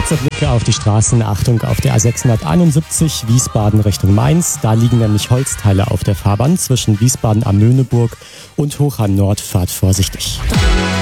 Kurzer Blick auf die Straßen. Achtung auf der A671 Wiesbaden Richtung Mainz. Da liegen nämlich Holzteile auf der Fahrbahn zwischen Wiesbaden am Möhneburg und Hoch an Nord. Fahrt vorsichtig.